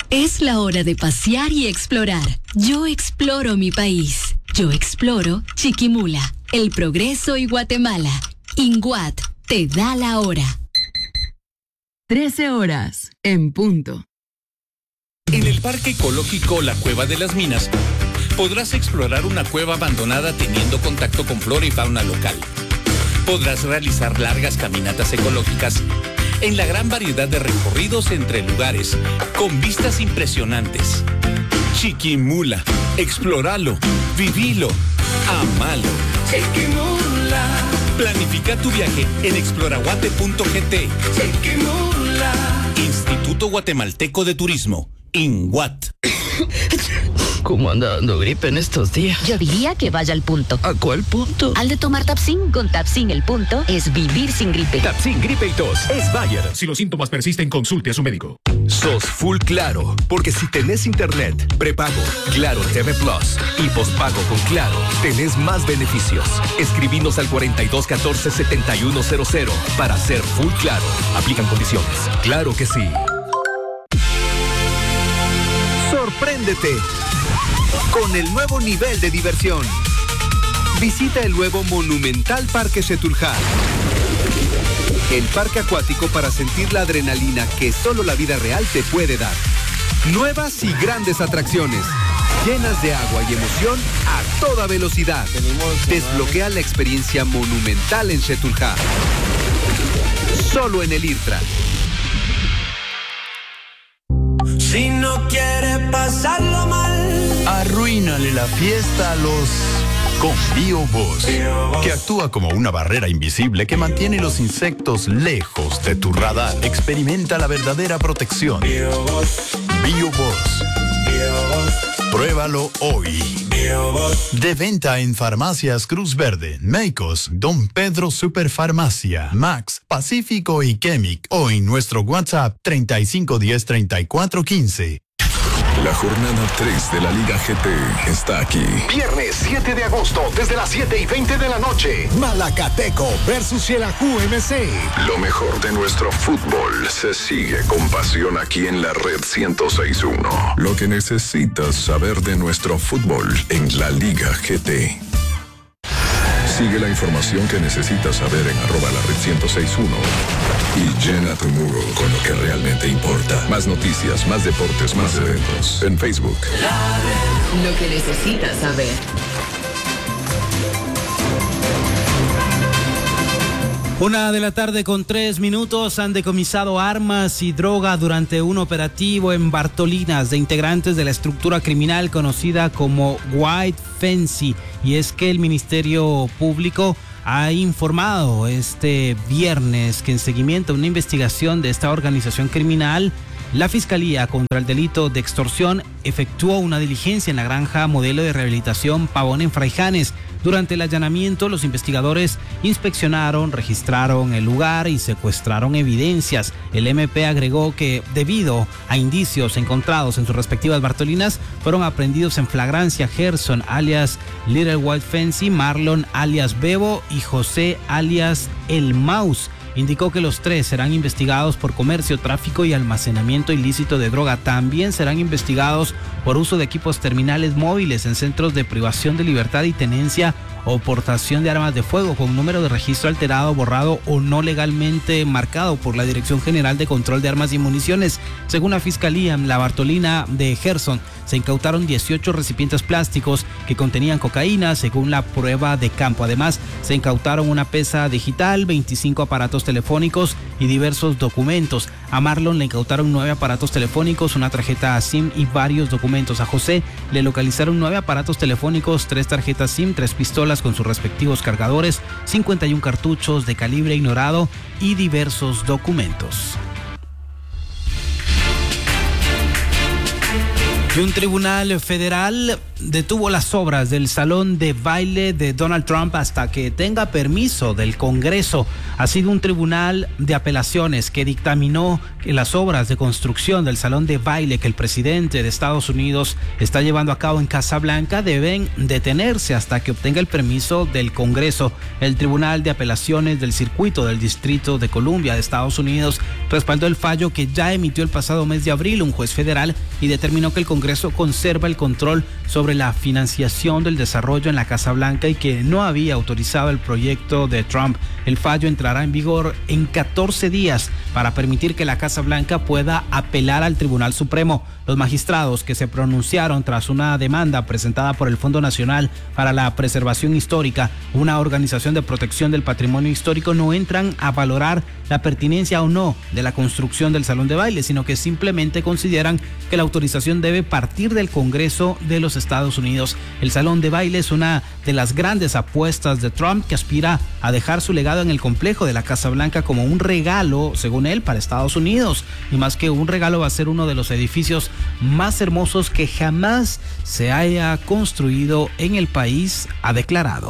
Es la hora de pasear y explorar. Yo exploro mi país. Yo exploro Chiquimula, El Progreso y Guatemala. INGUAT te da la hora. 13 horas, en punto. En el Parque Ecológico La Cueva de las Minas, podrás explorar una cueva abandonada teniendo contacto con flora y fauna local. Podrás realizar largas caminatas ecológicas en la gran variedad de recorridos entre lugares, con vistas impresionantes. Chiquimula, explóralo, vivilo, amalo. Chiquimula. Planifica tu viaje en exploraguate.gt. Chiquimula. Instituto Guatemalteco de Turismo, INGUAT. ¿Cómo anda dando gripe en estos días? Yo diría que vaya al punto. ¿A cuál punto? Al de tomar Tapsin. Con Tapsin el punto es vivir sin gripe. Tapsin, gripe y tos. Es Bayer. Si los síntomas persisten, consulte a su médico. Sos full Claro, porque si tenés internet, prepago, Claro TV Plus y pospago con Claro, tenés más beneficios. Escribinos al 4214-7100 para ser full Claro. Aplican condiciones. Claro que sí. Sorpréndete con el nuevo nivel de diversión. Visita el nuevo Monumental Parque Setúljar. El parque acuático para sentir la adrenalina que solo la vida real te puede dar. Nuevas y grandes atracciones, llenas de agua y emoción a toda velocidad. Desbloquea la experiencia monumental en Setúljar. Solo en el IRTRA. Si no quiere pasarlo mal, arruínale la fiesta a los con BioBoss, que actúa como una barrera invisible que mantiene los insectos lejos de tu radar. Experimenta la verdadera protección. BioBoss. Pruébalo hoy. De venta en Farmacias Cruz Verde, Meicos, Don Pedro Superfarmacia, Max, Pacífico y Chemic, o en nuestro WhatsApp 3510-3415. La jornada 3 de la Liga GT está aquí. Viernes 7 de agosto, desde las 7:20 de la noche. Malacateco versus Xelajú MC. Lo mejor de nuestro fútbol se sigue con pasión aquí en la Red 106.1. Lo que necesitas saber de nuestro fútbol en la Liga GT. Sigue la información que necesitas saber en @lared1061 y llena tu muro con lo que realmente importa. Más noticias, más deportes, más eventos en Facebook. Lo que necesitas saber. Una de la tarde con 3 minutos. Han decomisado armas y droga durante un operativo en Bartolinas de integrantes de la estructura criminal conocida como White Fancy. Y es que el Ministerio Público ha informado este viernes que en seguimiento a una investigación de esta organización criminal, la Fiscalía contra el Delito de Extorsión efectuó una diligencia en la granja modelo de rehabilitación Pavón en Fraijanes. Durante el allanamiento, los investigadores inspeccionaron, registraron el lugar y secuestraron evidencias. El MP agregó que, debido a indicios encontrados en sus respectivas Bartolinas, fueron aprehendidos en flagrancia Gerson alias Little White Fancy, Marlon alias Bebo y José alias El Mouse. Indicó que los tres serán investigados por comercio, tráfico y almacenamiento ilícito de droga. También serán investigados por uso de equipos terminales móviles en centros de privación de libertad y tenencia o portación de armas de fuego con número de registro alterado, borrado o no legalmente marcado por la Dirección General de Control de Armas y Municiones. Según la Fiscalía, en la Bartolina de Gerson se incautaron 18 recipientes plásticos que contenían cocaína, según la prueba de campo. Además, se incautaron una pesa digital, 25 aparatos telefónicos y diversos documentos. A Marlon le incautaron 9 aparatos telefónicos, una tarjeta SIM y varios documentos. A José le localizaron 9 aparatos telefónicos, 3 tarjetas SIM, 3 pistolas con sus respectivos cargadores, 51 cartuchos de calibre ignorado y diversos documentos. Y un tribunal federal detuvo las obras del salón de baile de Donald Trump hasta que tenga permiso del Congreso. Ha sido un tribunal de apelaciones que dictaminó que las obras de construcción del salón de baile que el presidente de Estados Unidos está llevando a cabo en Casa Blanca deben detenerse hasta que obtenga el permiso del Congreso. El Tribunal de Apelaciones del Circuito del Distrito de Columbia de Estados Unidos respaldó el fallo que ya emitió el pasado mes de abril un juez federal y determinó que el Congreso conserva el control sobre la financiación del desarrollo en la Casa Blanca y que no había autorizado el proyecto de Trump. El fallo entrará en vigor en 14 días para permitir que la Casa Blanca pueda apelar al Tribunal Supremo. Los magistrados que se pronunciaron tras una demanda presentada por el Fondo Nacional para la Preservación Histórica, una organización de protección del patrimonio histórico, no entran a valorar la pertinencia o no de la construcción del salón de baile, sino que simplemente consideran que la autorización debe partir del Congreso de los Estados Unidos. El salón de baile es una de las grandes apuestas de Trump, que aspira a dejar su legado en el complejo de la Casa Blanca como un regalo, según él, para Estados Unidos. Y más que un regalo, va a ser uno de los edificios más hermosos que jamás se haya construido en el país, ha declarado.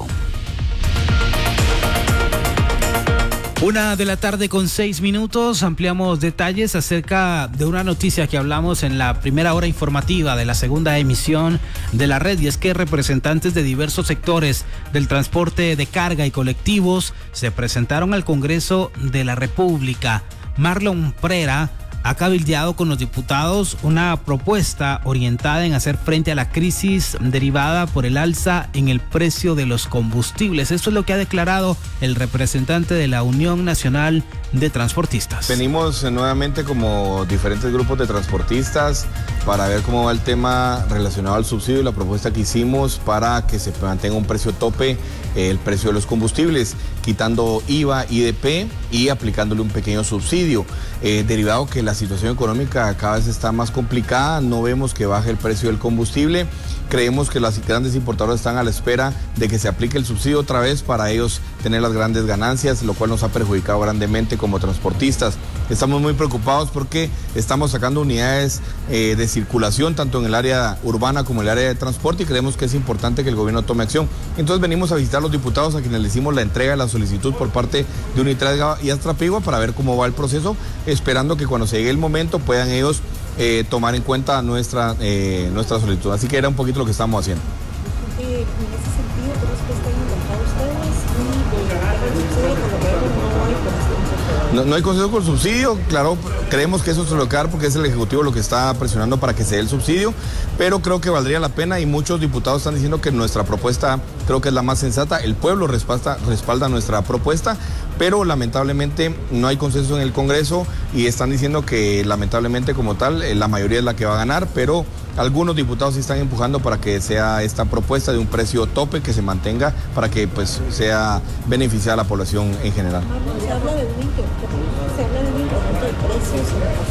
1:06 p.m. Ampliamos detalles acerca de una noticia que hablamos en la primera hora informativa de la segunda emisión de la red, y es que representantes de diversos sectores del transporte de carga y colectivos se presentaron al Congreso de la República. Marlon Prera ha cabildeado con los diputados una propuesta orientada en hacer frente a la crisis derivada por el alza en el precio de los combustibles. Esto es lo que ha declarado el representante de la Unión Nacional de Transportistas. Venimos nuevamente como diferentes grupos de transportistas para ver cómo va el tema relacionado al subsidio y la propuesta que hicimos para que se mantenga un precio tope, el precio de los combustibles, quitando IVA, IDP y aplicándole un pequeño subsidio. Derivado que la situación económica cada vez está más complicada, no vemos que baje el precio del combustible. Creemos que las grandes importadoras están a la espera de que se aplique el subsidio otra vez para ellos tener las grandes ganancias, lo cual nos ha perjudicado grandemente como transportistas. Estamos muy preocupados porque estamos sacando unidades de circulación tanto en el área urbana como en el área de transporte, y creemos que es importante que el gobierno tome acción. Entonces venimos a visitar a los diputados a quienes le hicimos la entrega de la solicitud por parte de Unitrans y Astrapigua para ver cómo va el proceso, esperando que cuando se llegue el momento puedan ellos tomar en cuenta nuestra solicitud. Así que era un poquito lo que estamos haciendo. En ese sentido, ¿cómo es que están encontrados ustedes? No hay consenso con el subsidio, claro, creemos que eso es lo que porque es el Ejecutivo lo que está presionando para que se dé el subsidio, pero creo que valdría la pena y muchos diputados están diciendo que nuestra propuesta creo que es la más sensata, el pueblo respalda nuestra propuesta, pero lamentablemente no hay consenso en el Congreso y están diciendo que lamentablemente como tal la mayoría es la que va a ganar, pero algunos diputados sí están empujando para que sea esta propuesta de un precio tope que se mantenga para que pues sea beneficiada a la población en general. Se habla de un incremento de precios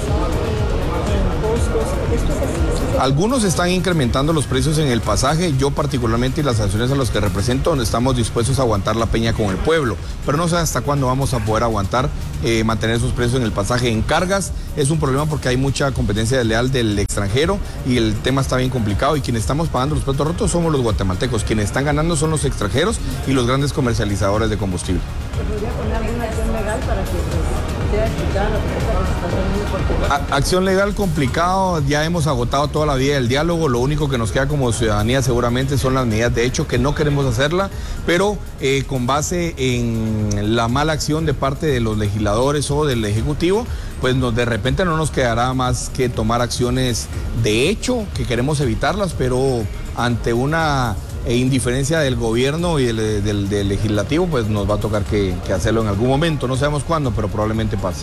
en costos. ¿Esto es así? Algunos están incrementando los precios en el pasaje. Yo particularmente y las acciones a los que represento estamos dispuestos a aguantar la peña con el pueblo, pero no sé hasta cuándo vamos a poder aguantar mantener esos precios en el pasaje. En cargas es un problema porque hay mucha competencia desleal del extranjero y el tema está bien complicado, y quienes estamos pagando los platos rotos somos los guatemaltecos, quienes están ganando son los extranjeros y los grandes comercializadores de combustible. ¿Podría poner alguna acción legal para que sea explicada la propuesta? Acción legal complicado, ya hemos agotado toda la vía del diálogo, lo único que nos queda como ciudadanía seguramente son las medidas de hecho, que no queremos hacerla, pero con base en la mala acción de parte de los legisladores o del Ejecutivo, pues de repente no nos quedará más que tomar acciones de hecho, que queremos evitarlas, pero ante una indiferencia del gobierno y del legislativo, pues nos va a tocar que hacerlo en algún momento, no sabemos cuándo, pero probablemente pase.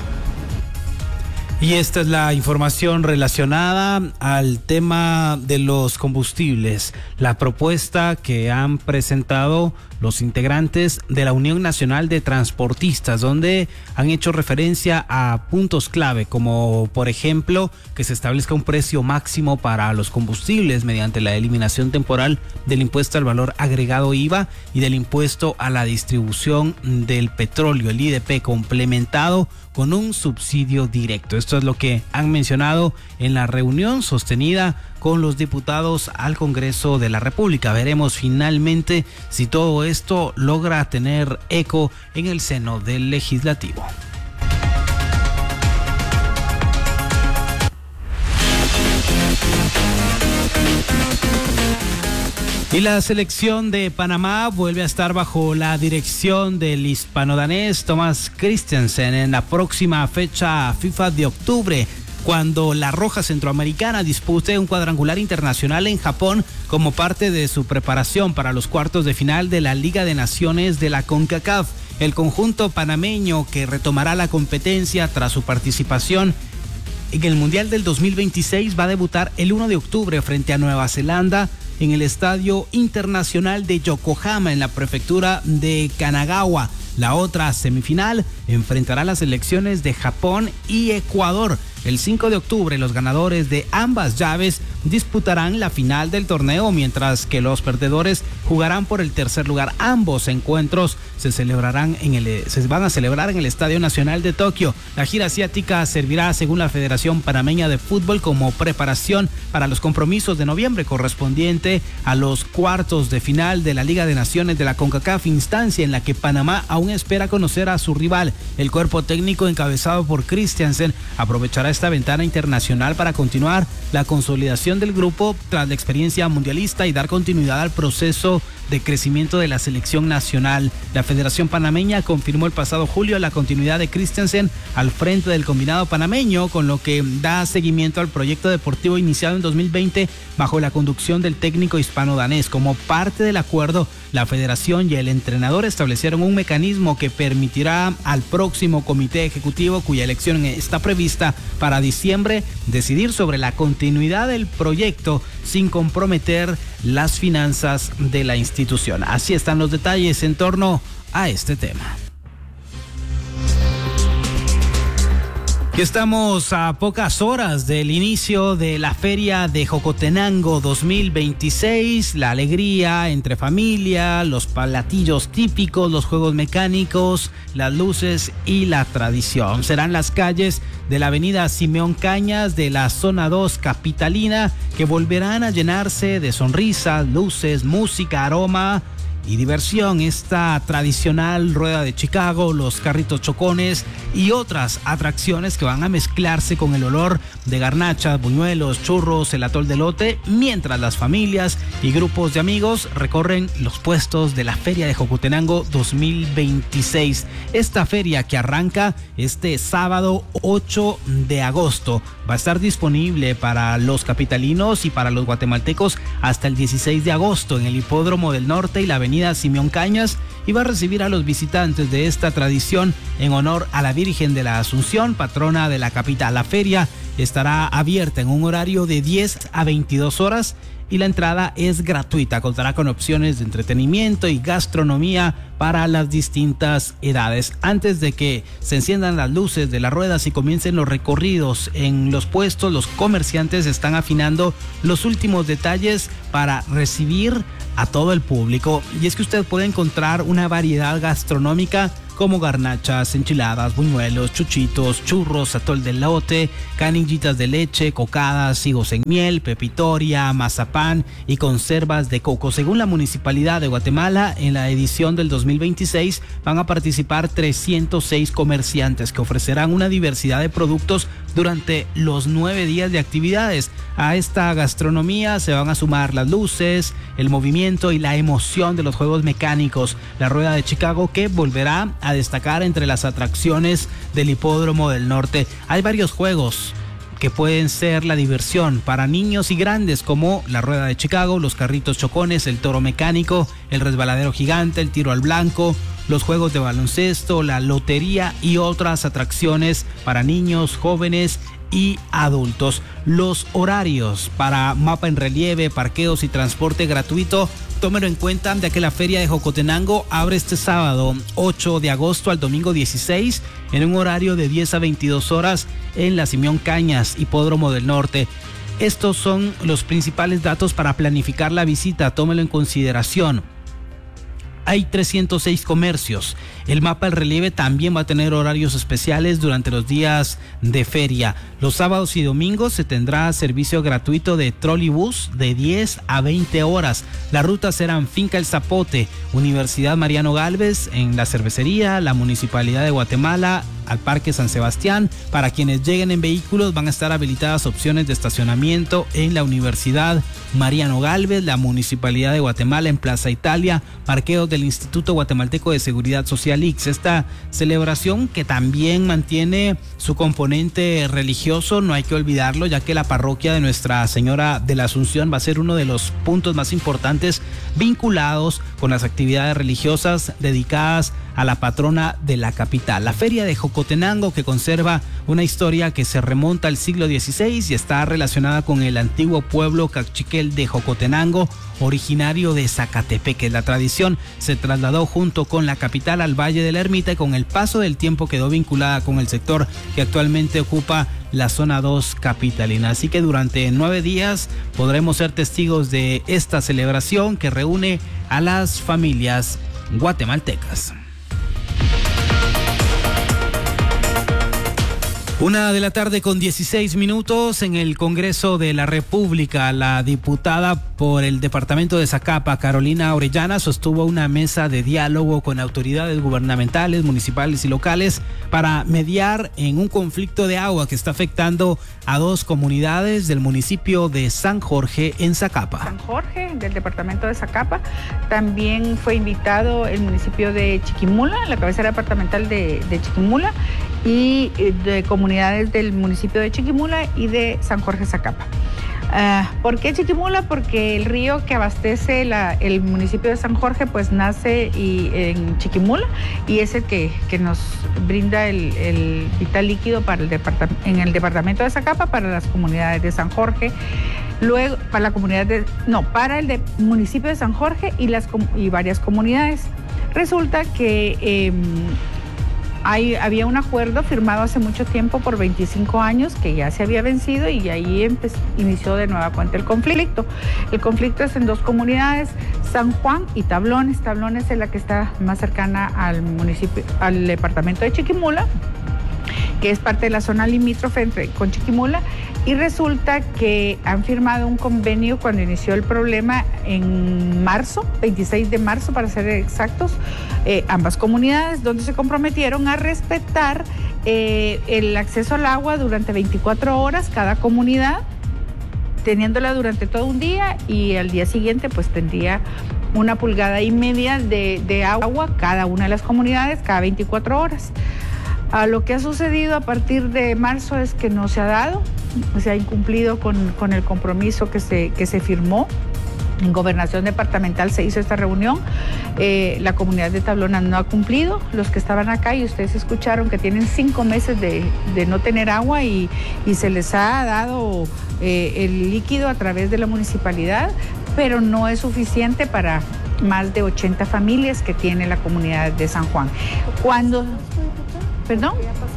Y esta es la información relacionada al tema de los combustibles. La propuesta que han presentado los integrantes de la Unión Nacional de Transportistas, donde han hecho referencia a puntos clave, como por ejemplo que se establezca un precio máximo para los combustibles mediante la eliminación temporal del impuesto al valor agregado IVA y del impuesto a la distribución del petróleo, el IDP, complementado con un subsidio directo. Esto es lo que han mencionado en la reunión sostenida con los diputados al Congreso de la República. Veremos finalmente si todo esto logra tener eco en el seno del Legislativo. Y la selección de Panamá vuelve a estar bajo la dirección del hispano-danés Thomas Christensen en la próxima fecha FIFA de octubre, cuando la Roja Centroamericana dispute un cuadrangular internacional en Japón como parte de su preparación para los cuartos de final de la Liga de Naciones de la CONCACAF. El conjunto panameño, que retomará la competencia tras su participación en el Mundial del 2026, va a debutar el 1 de octubre frente a Nueva Zelanda en el Estadio Internacional de Yokohama, en la prefectura de Kanagawa. La otra semifinal enfrentará las selecciones de Japón y Ecuador. El 5 de octubre, los ganadores de ambas llaves disputarán la final del torneo, mientras que los perdedores jugarán por el tercer lugar. Ambos encuentros se van a celebrar en el Estadio Nacional de Tokio. La gira asiática servirá, según la Federación Panameña de Fútbol, como preparación para los compromisos de noviembre correspondiente a los cuartos de final de la Liga de Naciones de la CONCACAF, instancia en la que Panamá aún espera conocer a su rival. El cuerpo técnico encabezado por Christensen aprovechará esta ventana internacional para continuar la consolidación del grupo tras la experiencia mundialista y dar continuidad al proceso de crecimiento de la selección nacional. La Federación Panameña confirmó el pasado julio la continuidad de Christensen al frente del combinado panameño, con lo que da seguimiento al proyecto deportivo iniciado en 2020 bajo la conducción del técnico hispano-danés. Como parte del acuerdo, la Federación y el entrenador establecieron un mecanismo que permitirá al próximo comité ejecutivo, cuya elección está prevista para diciembre, decidir sobre la continuidad del proyecto sin comprometer las finanzas de la institución. Así están los detalles en torno a este tema. Que estamos a pocas horas del inicio de la Feria de Jocotenango 2026, la alegría entre familia, los platillos típicos, los juegos mecánicos, las luces y la tradición. Serán las calles de la avenida Simeón Cañas de la zona 2 capitalina que volverán a llenarse de sonrisas, luces, música, aroma y diversión. Esta tradicional rueda de Chicago, los carritos chocones y otras atracciones que van a mezclarse con el olor de garnachas, buñuelos, churros, el atol de elote, mientras las familias y grupos de amigos recorren los puestos de la Feria de Jocotenango 2026. Esta feria, que arranca este sábado 8 de agosto, va a estar disponible para los capitalinos y para los guatemaltecos hasta el 16 de agosto en el Hipódromo del Norte y la avenida Simeón Cañas, y va a recibir a los visitantes de esta tradición en honor a la Virgen de la Asunción, patrona de la capital. La feria estará abierta en un horario de 10 a 22 horas y la entrada es gratuita. Contará con opciones de entretenimiento y gastronomía para las distintas edades. Antes de que se enciendan las luces de las ruedas y comiencen los recorridos en los puestos, los comerciantes están afinando los últimos detalles para recibir a todo el público. Y es que usted puede encontrar una variedad gastronómica como garnachas, enchiladas, buñuelos, chuchitos, churros, atol de elote, canillitas de leche, cocadas, higos en miel, pepitoria, mazapán y conservas de coco. Según la Municipalidad de Guatemala, en la edición del 2026 van a participar 306 comerciantes que ofrecerán una diversidad de productos durante los 9 días de actividades. A esta gastronomía se van a sumar las luces, el movimiento y la emoción de los juegos mecánicos. La Rueda de Chicago, que volverá a destacar entre las atracciones del Hipódromo del Norte. Hay varios juegos que pueden ser la diversión para niños y grandes, como la Rueda de Chicago, los carritos chocones, el toro mecánico, el resbaladero gigante, el tiro al blanco, los juegos de baloncesto, la lotería y otras atracciones para niños, jóvenes y adultos. Los horarios para mapa en relieve, parqueos y transporte gratuito, tómelo en cuenta, ya que la Feria de Jocotenango abre este sábado 8 de agosto al domingo 16 en un horario de 10 a 22 horas en la Simeón Cañas, Hipódromo del Norte. Estos son los principales datos para planificar la visita, tómelo en consideración. hay 306 comercios. El mapa del relieve también va a tener horarios especiales durante los días de feria. Los sábados y domingos se tendrá servicio gratuito de trolleybús de 10 a 20 horas. Las rutas serán Finca El Zapote, Universidad Mariano Gálvez, en la cervecería, la Municipalidad de Guatemala, al Parque San Sebastián. Para quienes lleguen en vehículos van a estar habilitadas opciones de estacionamiento en la Universidad Mariano Gálvez, la Municipalidad de Guatemala en Plaza Italia, parqueos del Instituto Guatemalteco de Seguridad Social ICS. Esta celebración, que también mantiene su componente religioso, no hay que olvidarlo, ya que la parroquia de Nuestra Señora de la Asunción va a ser uno de los puntos más importantes vinculados con las actividades religiosas dedicadas a la patrona de la capital. La Feria de Jocotenango, que conserva una historia que se remonta al siglo XVI y está relacionada con el antiguo pueblo cachiquel de Jocotenango, originario de Zacatepeque. La tradición se trasladó junto con la capital al Valle de la Ermita y con el paso del tiempo quedó vinculada con el sector que actualmente ocupa la zona 2 capitalina. Así que durante 9 días podremos ser testigos de esta celebración que reúne a las familias guatemaltecas. 1:16 p.m. en el Congreso de la República. La diputada por el departamento de Zacapa, Carolina Orellana, sostuvo una mesa de diálogo con autoridades gubernamentales, municipales y locales para mediar en un conflicto de agua que está afectando a 2 comunidades del municipio de San Jorge en Zacapa. San Jorge, del departamento de Zacapa. También fue invitado el municipio de Chiquimula, la cabecera departamental de Chiquimula, y de comunidades del municipio de Chiquimula y de San Jorge Zacapa. ¿Por qué Chiquimula? Porque el río que abastece el municipio de San Jorge pues nace en Chiquimula y es el que nos brinda el vital líquido en el departamento de Zacapa para las comunidades de San Jorge. Luego para el municipio de San Jorge y varias comunidades. Resulta que había un acuerdo firmado hace mucho tiempo por 25 años que ya se había vencido y ahí inició de nueva cuenta el conflicto. El conflicto es en 2 comunidades, San Juan y Tablones. Tablones es la que está más cercana al departamento de Chiquimula, que es parte de la zona limítrofe con Chiquimula, y resulta que han firmado un convenio cuando inició el problema en marzo, 26 de marzo para ser exactos, ambas comunidades, donde se comprometieron a respetar el acceso al agua durante 24 horas cada comunidad, teniéndola durante todo un día, y al día siguiente pues tendría 1,5 pulgadas de agua cada una de las comunidades cada 24 horas. Lo que ha sucedido a partir de marzo es que no se ha dado, se ha incumplido con el compromiso que se firmó. En Gobernación Departamental se hizo esta reunión, la comunidad de Tablonas no ha cumplido. Los que estaban acá y ustedes escucharon que tienen 5 meses de no tener agua y se les ha dado el líquido a través de la municipalidad, pero no es suficiente para más de 80 familias que tiene la comunidad de San Juan. ¿Perdón?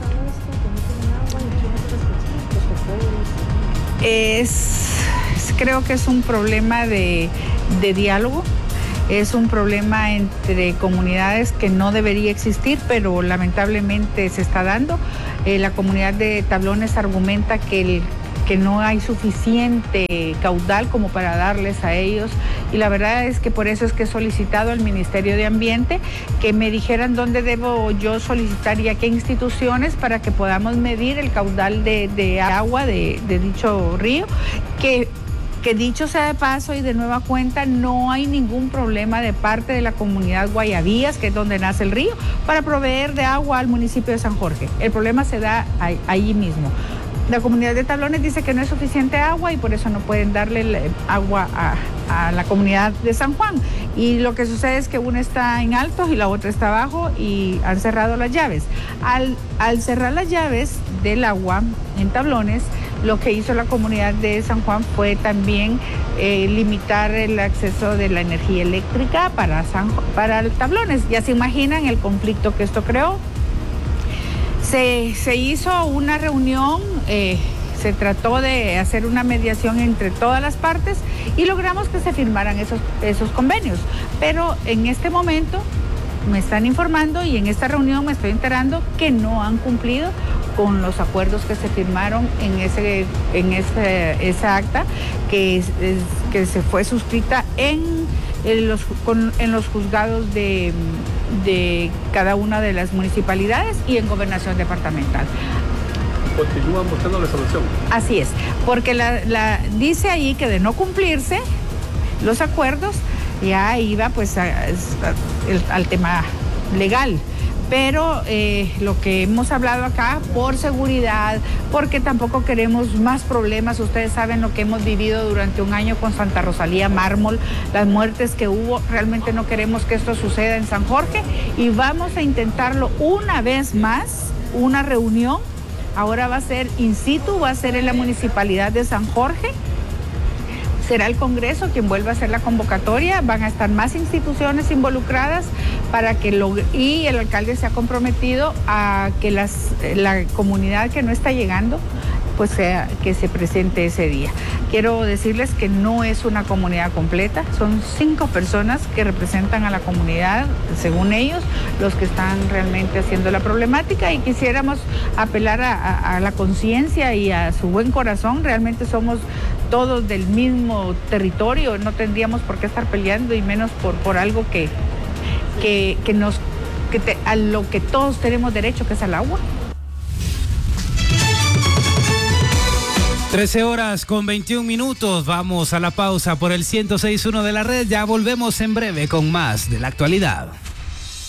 Creo que es un problema de diálogo, es un problema entre comunidades que no debería existir, pero lamentablemente se está dando. La comunidad de Tablones argumenta que no hay suficiente caudal como para darles a ellos, y la verdad es que por eso es que he solicitado al Ministerio de Ambiente que me dijeran dónde debo yo solicitar y a qué instituciones para que podamos medir el caudal de agua de dicho río, que dicho sea de paso y de nueva cuenta, no hay ningún problema de parte de la comunidad Guayavías, que es donde nace el río, para proveer de agua al municipio de San Jorge. El problema se da ahí mismo. La comunidad de Tablones dice que no es suficiente agua y por eso no pueden darle agua a la comunidad de San Juan. Y lo que sucede es que una está en alto y la otra está abajo y han cerrado las llaves. Al cerrar las llaves del agua en Tablones, lo que hizo la comunidad de San Juan fue también limitar el acceso de la energía eléctrica para Tablones. Ya se imaginan el conflicto que esto creó. Se hizo una reunión, se se trató de hacer una mediación entre todas las partes y logramos que se firmaran esos convenios. Pero en este momento me están informando y en esta reunión me estoy enterando que no han cumplido con los acuerdos que se firmaron en esa acta que se fue suscrita en los juzgados de cada una de las municipalidades y en gobernación departamental. ¿Continúan buscando la solución? Así es, porque dice ahí que de no cumplirse los acuerdos ya iba pues al tema legal. Pero lo que hemos hablado acá, por seguridad, porque tampoco queremos más problemas. Ustedes saben lo que hemos vivido durante un año con Santa Rosalía Mármol, las muertes que hubo. Realmente no queremos que esto suceda en San Jorge y vamos a intentarlo una vez más, una reunión. Ahora va a ser in situ, va a ser en la municipalidad de San Jorge. Será el Congreso quien vuelva a hacer la convocatoria, van a estar más instituciones involucradas y el alcalde se ha comprometido a que la comunidad que no está llegando, pues que se presente ese día. Quiero decirles que no es una comunidad completa, son 5 personas que representan a la comunidad, según ellos, los que están realmente haciendo la problemática y quisiéramos apelar a la conciencia y a su buen corazón. Realmente somos todos del mismo territorio, no tendríamos por qué estar peleando y menos por algo a lo que todos tenemos derecho, que es al agua. 13:21. Vamos a la pausa por el 106.1 de la red. Ya volvemos en breve con más de la actualidad.